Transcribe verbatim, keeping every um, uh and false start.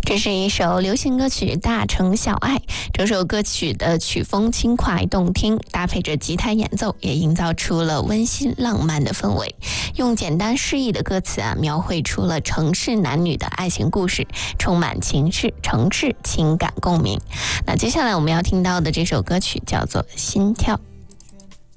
这是一首流行歌曲《大城小爱》，整首歌曲的曲风轻快动听，搭配着吉他演奏，也营造出了温馨浪漫的氛围。用简单诗意的歌词啊，描绘出了城市男女的爱情故事，充满情绪、城市情感共鸣。那接下来我们要听到的这首歌曲叫做《心跳》。